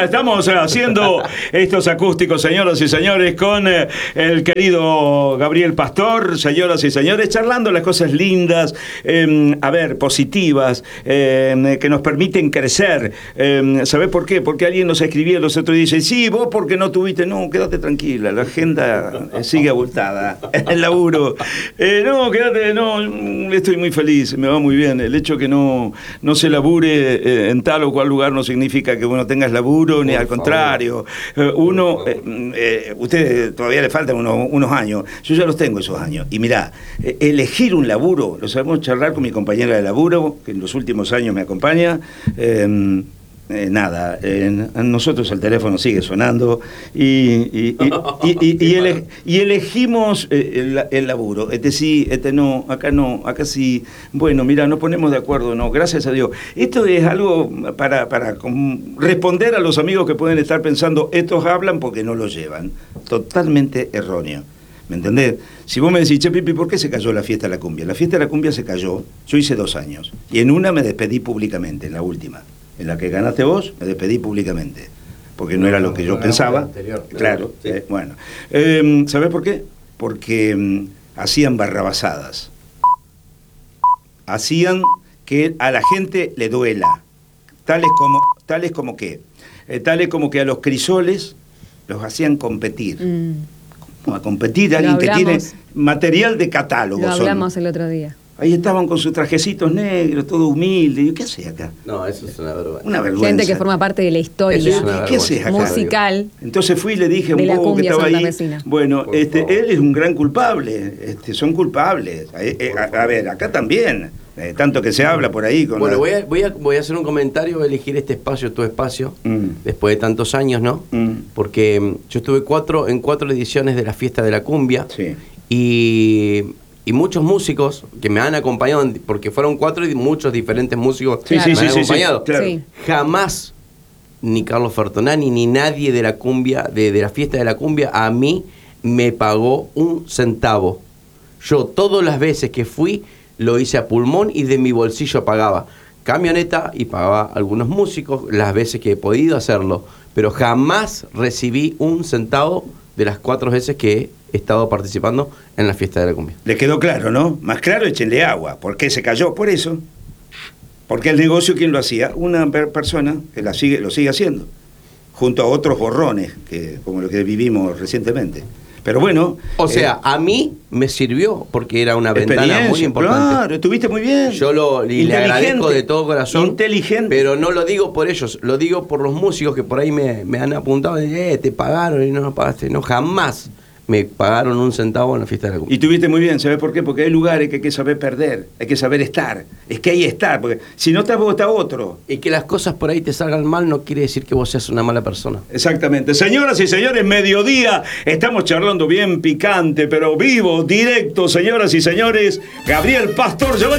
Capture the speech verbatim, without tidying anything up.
estamos haciendo estos acústicos, señoras y señores, con eh, el querido Gabriel Pastor, señoras y señores, charlando las cosas lindas, eh, a ver, positivas, eh, que nos permiten crecer. Eh, ¿Sabés por qué? Porque alguien nos escribía los otros días y dice, sí, vos porque no tuviste, no, quédate tranquila, la agenda sigue abultada, el laburo, eh, no, quédate, no, estoy muy feliz, me va muy bien, el hecho que no, no se labure eh, en tal o cual lugar no significa que uno tengas laburo, ni por al contrario, eh, uno, eh, eh, ustedes todavía le faltan unos, unos años, yo ya los tengo esos años, y mirá, eh, elegir un laburo, lo sabemos charlar con mi compañera de laburo, que en los últimos años me acompaña, eh, Eh, nada, eh, nosotros el teléfono sigue sonando y, y, y, y, y, y, ele, y elegimos eh, el, el laburo, este sí, este no, acá no, acá sí, bueno, mira, nos ponemos de acuerdo, no, gracias a Dios. Esto es algo para, para responder a los amigos que pueden estar pensando, estos hablan porque no lo llevan, totalmente erróneo. ¿Me entendés? Si vos me decís, che, Pipi, ¿por qué se cayó la fiesta de la cumbia? La fiesta de la cumbia se cayó, yo hice dos años, y en una me despedí públicamente, en la última. En la que ganaste vos, me despedí públicamente, porque no, no era lo que yo pensaba. Anterior, claro, sí. eh, bueno. Eh, ¿Sabés por qué? Porque um, hacían barrabasadas. Hacían que a la gente le duela. Tales como, tales como qué? Eh, tales como que a los crisoles los hacían competir. Mm. ¿Cómo a competir? Alguien que tiene material de catálogo. Lo hablamos son. el otro día. Ahí estaban con sus trajecitos negros, todo humilde. Y, ¿qué hace acá? No, eso es una vergüenza. Una vergüenza. Gente que forma parte de la historia. Eso es ¿Qué haces acá? Musical. Entonces fui y le dije a un bobo que estaba ahí. Vecina. Bueno, este, él es un gran culpable. Este, son culpables. Eh, eh, a, a ver, acá también. Eh, tanto que se habla por ahí. Con bueno, la... voy, a, voy, a, voy a hacer un comentario, voy a elegir este espacio, tu espacio, mm. después de tantos años, ¿no? Mm. Porque um, yo estuve cuatro, en cuatro ediciones de la Fiesta de la Cumbia. Sí. Y... Y muchos músicos que me han acompañado, porque fueron cuatro y muchos diferentes músicos sí, que sí, me sí, han sí, acompañado. Sí, claro. Sí. Jamás ni Carlos Fertonani ni nadie de la cumbia, de, de la Fiesta de la Cumbia, a mí me pagó un centavo. Yo todas las veces que fui lo hice a pulmón y de mi bolsillo pagaba camioneta y pagaba algunos músicos las veces que he podido hacerlo, pero jamás recibí un centavo de las cuatro veces que he estado participando en la Fiesta de la Cumbia. Le quedó claro, ¿no? Más claro, échenle agua. ¿Por qué se cayó? Por eso. Porque el negocio, ¿quién lo hacía? Una persona que la sigue, lo sigue haciendo, junto a otros borrones, que, como lo que vivimos recientemente. Pero bueno... O sea, eh, a mí me sirvió, porque era una ventana muy importante. Claro, estuviste muy bien. Yo lo, y le agradezco de todo corazón. Inteligente. Pero no lo digo por ellos, lo digo por los músicos que por ahí me, me han apuntado, eh, te pagaron y no nos pagaste. No, jamás me pagaron un centavo en la Fiesta de la Cumbia. Y tuviste muy bien, ¿sabés por qué? Porque hay lugares que hay que saber perder, hay que saber estar. Es que hay estar, porque si no estás vos, está otro. Y que las cosas por ahí te salgan mal no quiere decir que vos seas una mala persona. Exactamente. Señoras y señores, mediodía, estamos charlando bien picante, pero vivo, directo, señoras y señores. Gabriel Pastor,